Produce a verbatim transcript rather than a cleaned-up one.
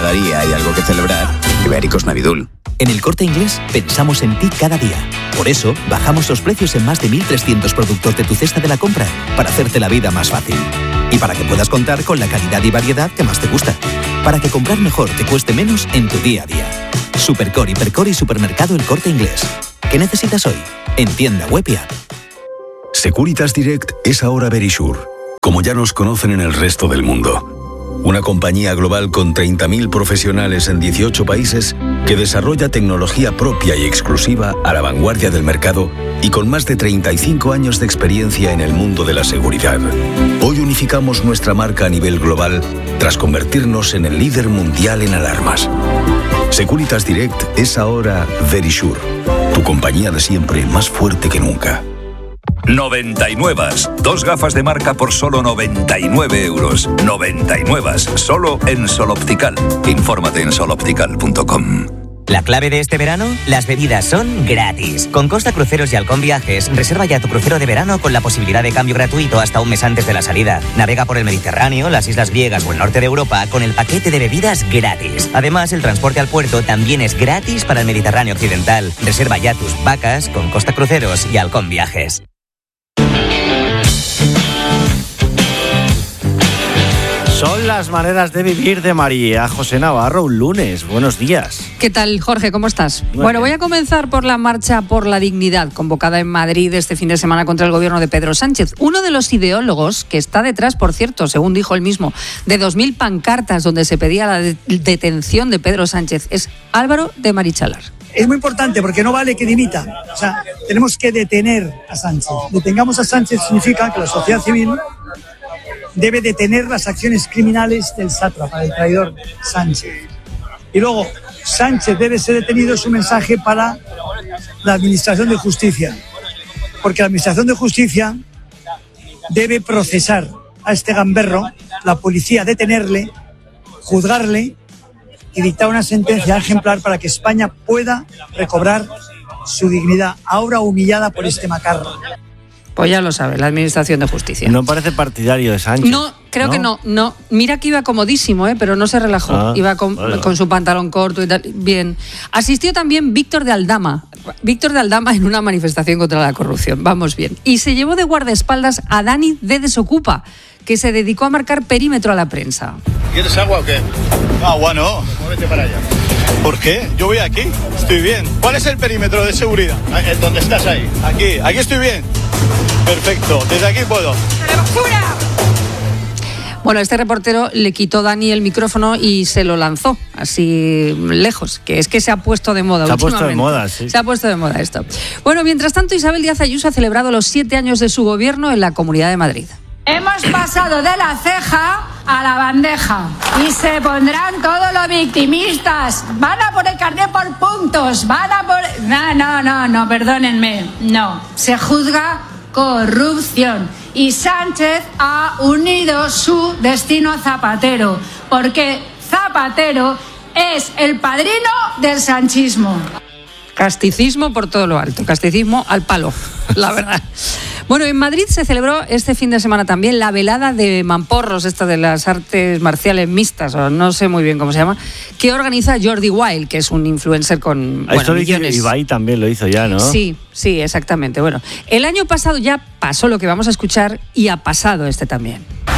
día hay algo que celebrar, Ibéricos Navidul. En El Corte Inglés pensamos en ti cada día. Por eso, bajamos los precios en más de mil trescientos productos de tu cesta de la compra, para hacerte la vida más fácil. Y para que puedas contar con la calidad y variedad que más te gusta. Para que comprar mejor te cueste menos en tu día a día. Supercore, Hipercore y Supermercado El Corte Inglés. ¿Qué necesitas hoy? En tienda web y app. Securitas Direct es ahora Verisure, como ya nos conocen en el resto del mundo. Una compañía global con treinta mil profesionales en dieciocho países que desarrolla tecnología propia y exclusiva a la vanguardia del mercado y con más de treinta y cinco años de experiencia en el mundo de la seguridad. Hoy unificamos nuestra marca a nivel global tras convertirnos en el líder mundial en alarmas. Securitas Direct es ahora Verisure, tu compañía de siempre más fuerte que nunca. noventa y nueve. Dos gafas de marca por solo noventa y nueve euros. noventa y nueve. Solo en Sol Optical. Infórmate en sol optical punto com. La clave de este verano, las bebidas son gratis. Con Costa Cruceros y Halcón Viajes, reserva ya tu crucero de verano con la posibilidad de cambio gratuito hasta un mes antes de la salida. Navega por el Mediterráneo, las islas griegas o el norte de Europa con el paquete de bebidas gratis. Además, el transporte al puerto también es gratis para el Mediterráneo occidental. Reserva ya tus vacas con Costa Cruceros y Halcón Viajes. Son las maneras de vivir de María José Navarro, un lunes. Buenos días. ¿Qué tal, Jorge? ¿Cómo estás? Muy bueno, bien. voy a comenzar por la marcha por la dignidad convocada en Madrid este fin de semana contra el gobierno de Pedro Sánchez. Uno de los ideólogos que está detrás, por cierto, según dijo él mismo, de dos mil pancartas donde se pedía la de- detención de Pedro Sánchez es Álvaro de Marichalar. Es muy importante porque no vale que dimita. O sea, tenemos que detener a Sánchez. Detengamos a Sánchez significa que la sociedad civil debe detener las acciones criminales del sátrapa, del traidor Sánchez. Y luego, Sánchez debe ser detenido, es un mensaje para la Administración de Justicia. Porque la Administración de Justicia debe procesar a este gamberro, la policía detenerle, juzgarle y dictar una sentencia ejemplar para que España pueda recobrar su dignidad, ahora humillada por este macarro. Pues ya lo sabe, la Administración de Justicia. No parece partidario de Sánchez. No, creo que no, no. Mira que iba comodísimo, ¿eh? Pero no se relajó. Ah, iba con, bueno. con su pantalón corto y tal. Bien. Asistió también Víctor de Aldama. Víctor de Aldama en una manifestación contra la corrupción. Vamos bien. Y se llevó de guardaespaldas a Dani de Desocupa, que se dedicó a marcar perímetro a la prensa. ¿Quieres agua o qué? Agua no. Muévete para allá. ¿Por qué? Yo voy aquí. Estoy bien. ¿Cuál es el perímetro de seguridad? ¿Dónde estás ahí? Aquí. Aquí estoy bien. Perfecto. Desde aquí puedo. Bueno, este reportero le quitó Dani el micrófono y se lo lanzó así lejos, que es que se ha puesto de moda Se ha puesto de últimamente. moda, sí. Se ha puesto de moda esto. Bueno, mientras tanto, Isabel Díaz Ayuso ha celebrado los siete años de su gobierno en la Comunidad de Madrid. Hemos pasado de la ceja a la bandeja y se pondrán todos los victimistas. Van a por el carnet por puntos, van a por... No, no, no, no, perdónenme, no. Se juzga corrupción y Sánchez ha unido su destino a Zapatero, porque Zapatero es el padrino del sanchismo. Casticismo por todo lo alto, casticismo al palo, la verdad. Bueno, en Madrid se celebró este fin de semana también la velada de mamporros, esta de las artes marciales mixtas, o no sé muy bien cómo se llama, que organiza Jordi Wild, que es un influencer con Ah, esto bueno, lo hizo millones. Ibai también lo hizo ya, ¿no? Sí, sí, exactamente. Bueno, el año pasado ya pasó lo que vamos a escuchar y ha pasado este también.